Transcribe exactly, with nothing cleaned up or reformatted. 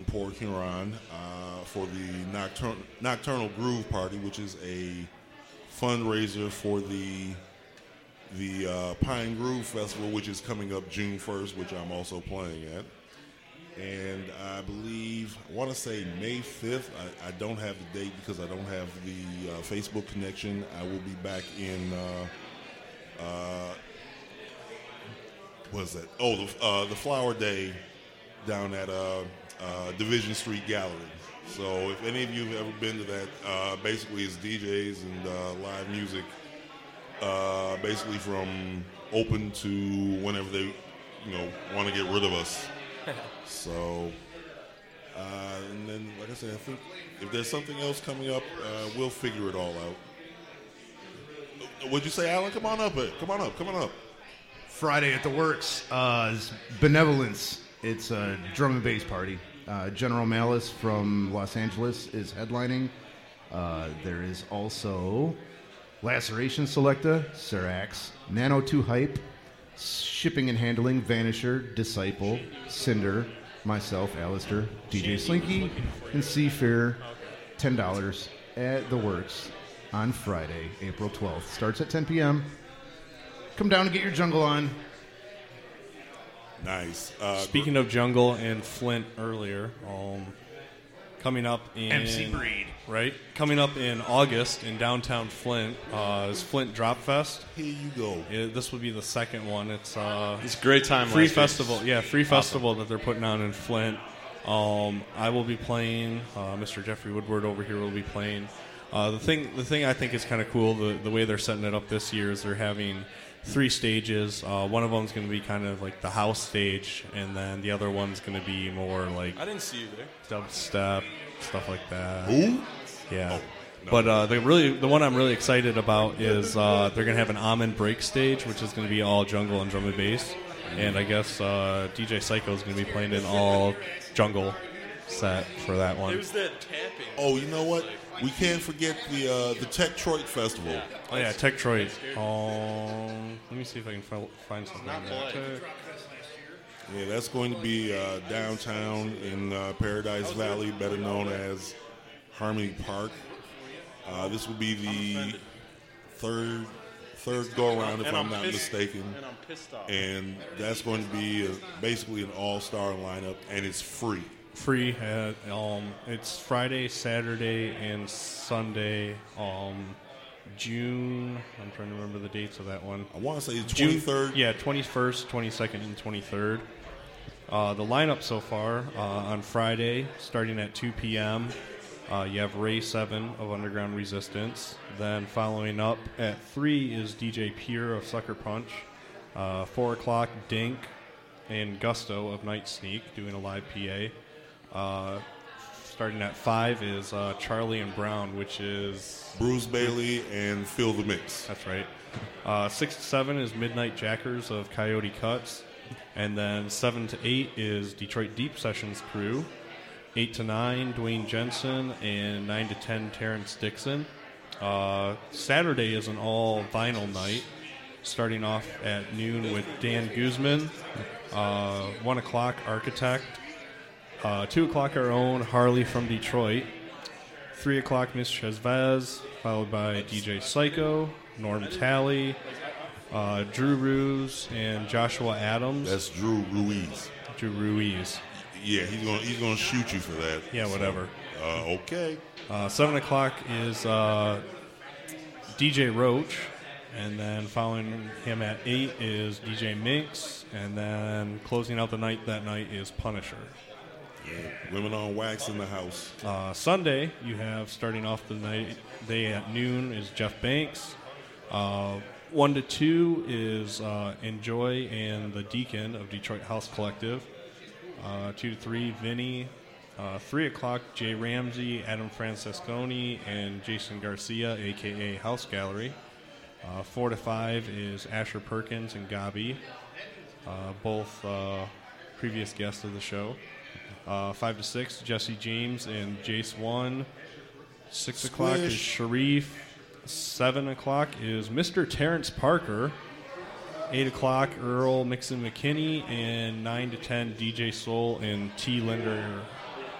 Port Huron uh, for the Noctur- Nocturnal Groove Party, which is a fundraiser for the the uh, Pine Groove Festival, which is coming up June first, which I'm also playing at. And I believe, I want to say May fifth. I, I don't have the date because I don't have the uh, Facebook connection. I will be back in, uh, uh, what is that? Oh, the, uh, the Flower Day down at uh, uh, Division Street Gallery. So if any of you have ever been to that, uh, basically it's D Js and uh, live music, uh, basically from open to whenever they, you know, want to get rid of us. So, uh, and then, like I said, I think if there's something else coming up, uh, we'll figure it all out. What'd you say, Alan? Come on up. Come on up. Come on up. Friday at the Works, uh, is Benevolence. It's a drum and bass party. Uh, General Malice from Los Angeles is headlining. Uh, there is also Laceration Selecta, Serax, Nano two Hype, Shipping and Handling, Vanisher, Disciple, Cinder, myself, Alistair, D J Slinky, and Seafair. ten dollars at the Works on Friday, April twelfth. Starts at ten p.m. Come down and get your jungle on. Nice. Uh, Speaking of jungle and Flint earlier, um, coming up in M C Breed, right? Coming up in August in downtown Flint uh, is Flint Drop Fest. Here you go. It, this would be the second one. It's uh, it's a great time. Free last festival, week. yeah, free Awesome. festival that they're putting on in Flint. Um, I will be playing. Uh, Mister Jeffrey Woodward over here will be playing. Uh, the thing, the thing I think is kind of cool. The the way they're setting it up this year is they're having three stages. Uh, one of them is going to be kind of like the house stage, and then the other one's going to be more like I didn't see you there. dubstep, stuff like that. Who? Yeah. Oh, no. But uh, the really the one I'm really excited about is uh, they're going to have an Amen break stage, which is going to be all jungle and drum and bass. And I guess uh, D J Psycho is going to be playing an all jungle set for that one. It was that tapping. Oh, you know what? We can't forget the uh, the Techtroid Festival. Oh yeah, Techtroid. Um, let me see if I can fi- find something. Not there. polite. Tech- Yeah, that's going to be uh, downtown in uh, Paradise Valley, better known as Harmony Park. Uh, this will be the third third go around, if And I'm, I'm not pissed- mistaken. And I'm pissed off. And that's going to be uh basically an all-star lineup, and it's free. Free. At, um, it's Friday, Saturday, and Sunday. Um, June. I'm trying to remember the dates of that one. I want to say the June- twenty-third. Yeah, twenty-first, twenty-second, and twenty-third. Uh, the lineup so far uh, on Friday, starting at two p.m., uh, you have Ray seven of Underground Resistance. Then following up at three is D J Pure of Sucker Punch. Uh, four o'clock, Dink and Gusto of Night Sneak doing a live P A. Uh, starting at five is uh, Charlie and Brown, which is... Bruce Bailey and Phil the Mix. That's right. Uh, six to seven is Midnight Jackers of Coyote Cuts. And then seven to eight is Detroit Deep Sessions crew. Eight to nine, Dwayne Jensen. And nine to ten, Terrence Dixon. Uh, Saturday is an all vinyl night, starting off at noon with Dan Guzman. Uh, one o'clock, Architect. Uh, two o'clock, our own Harley from Detroit. Three o'clock, Miss Chezvez, followed by D J Psycho, Norm Talley, uh, Drew Ruse, and Joshua Adams. That's Drew Ruiz. Drew Ruiz. Yeah, he's gonna he's gonna shoot you for that. Yeah, whatever. So, uh, okay. Uh, Seven o'clock is uh, D J Roach, and then following him at eight is D J Minx, and then closing out the night that night is Punisher. Yeah, Women on Wax in the house. Uh, Sunday, you have starting off the night day at noon is Jeff Banks. Uh, one to two is uh, Enjoy and the Deacon of Detroit House Collective. Uh, two to three, Vinny. Uh, three o'clock, Jay Ramsey, Adam Francesconi, and Jason Garcia, a k a. House Gallery. Uh, four to five is Asher Perkins and Gabi, uh, both uh, previous guests of the show. Uh, five to six, Jesse James and Jace One. Six Squish. o'clock is Sharif. Seven o'clock is Mister Terrence Parker. Eight o'clock, Earl Mixon McKinney, and nine to ten, D J Soul and T. Linder